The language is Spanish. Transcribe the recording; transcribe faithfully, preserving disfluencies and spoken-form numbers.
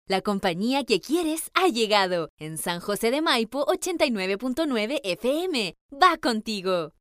La compañía que quieres ha llegado. En San José de Maipo, ochenta y nueve punto nueve F M. ¡Va contigo!